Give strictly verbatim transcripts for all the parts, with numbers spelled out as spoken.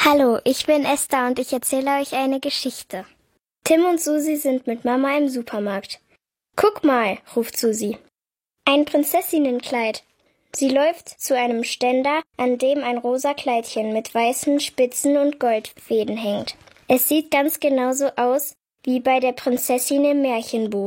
Hallo, ich bin Esther und ich erzähle euch eine Geschichte. Tim und Susi sind mit Mama im Supermarkt. Guck mal, ruft Susi. Ein Prinzessinnenkleid. Sie läuft zu einem Ständer, an dem ein rosa Kleidchen mit weißen Spitzen und Goldfäden hängt. Es sieht ganz genauso aus wie bei der Prinzessin im Märchenbuch.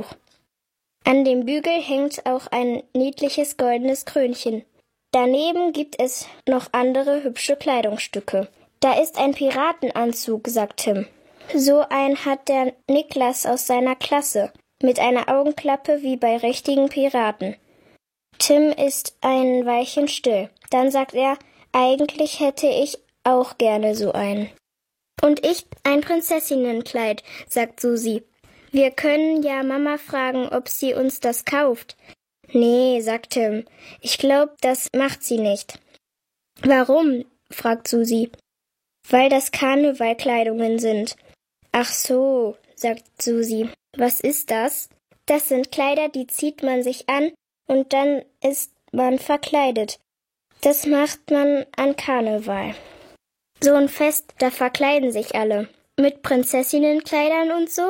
An dem Bügel hängt auch ein niedliches goldenes Krönchen. Daneben gibt es noch andere hübsche Kleidungsstücke. Da ist ein Piratenanzug, sagt Tim. So einen hat der Niklas aus seiner Klasse, mit einer Augenklappe wie bei richtigen Piraten. Tim ist ein Weilchen still. Dann sagt er, eigentlich hätte ich auch gerne so einen. Und ich ein Prinzessinnenkleid, sagt Susi. Wir können ja Mama fragen, ob sie uns das kauft. Nee, sagt Tim. Ich glaube, das macht sie nicht. Warum? Fragt Susi. Weil das Karnevalkleidungen sind. Ach so, sagt Susi. Was ist das? Das sind Kleider, die zieht man sich an und dann ist man verkleidet. Das macht man an Karneval. So ein Fest, da verkleiden sich alle. Mit Prinzessinnenkleidern und so?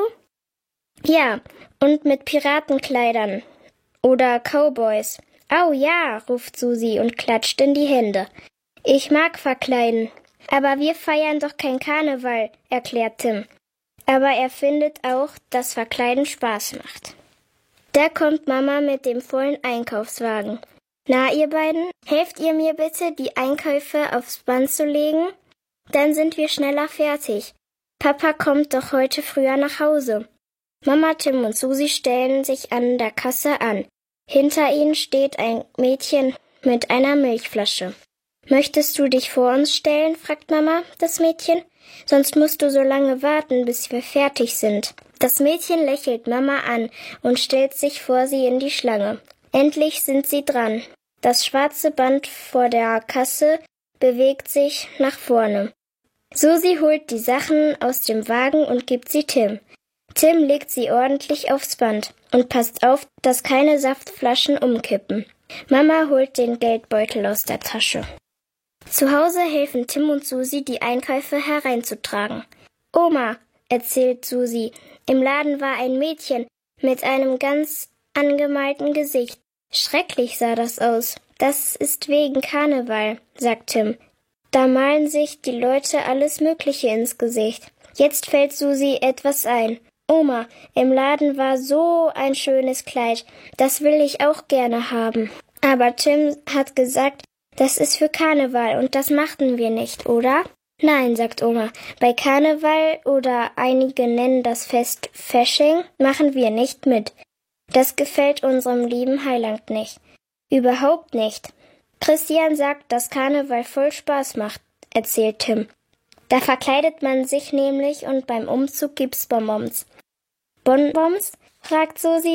Ja, und mit Piratenkleidern. Oder Cowboys. Au ja, ruft Susi und klatscht in die Hände. Ich mag verkleiden. Aber wir feiern doch kein Karneval, erklärt Tim. Aber er findet auch, dass Verkleiden Spaß macht. Da kommt Mama mit dem vollen Einkaufswagen. Na, ihr beiden, helft ihr mir bitte, die Einkäufe aufs Band zu legen? Dann sind wir schneller fertig. Papa kommt doch heute früher nach Hause. Mama, Tim und Susi stellen sich an der Kasse an. Hinter ihnen steht ein Mädchen mit einer Milchflasche. »Möchtest du dich vor uns stellen?« fragt Mama das Mädchen. »Sonst musst du so lange warten, bis wir fertig sind.« Das Mädchen lächelt Mama an und stellt sich vor sie in die Schlange. Endlich sind sie dran. Das schwarze Band vor der Kasse bewegt sich nach vorne. Susi holt die Sachen aus dem Wagen und gibt sie Tim. Tim legt sie ordentlich aufs Band und passt auf, dass keine Saftflaschen umkippen. Mama holt den Geldbeutel aus der Tasche. Zu Hause helfen Tim und Susi, die Einkäufe hereinzutragen. »Oma«, erzählt Susi, »im Laden war ein Mädchen mit einem ganz angemalten Gesicht. Schrecklich sah das aus. Das ist wegen Karneval«, sagt Tim. »Da malen sich die Leute alles Mögliche ins Gesicht.« Jetzt fällt Susi etwas ein. »Oma, im Laden war so ein schönes Kleid. Das will ich auch gerne haben. Aber Tim hat gesagt, das ist für Karneval und das machten wir nicht, oder?« »Nein«, sagt Oma, »bei Karneval oder einige nennen das Fest Fasching, machen wir nicht mit. Das gefällt unserem lieben Heiland nicht. Überhaupt nicht. Christian sagt, dass Karneval voll Spaß macht«, erzählt Tim. »Da verkleidet man sich nämlich und beim Umzug gibt's Bonbons.« »Bonbons?«, fragt Susi.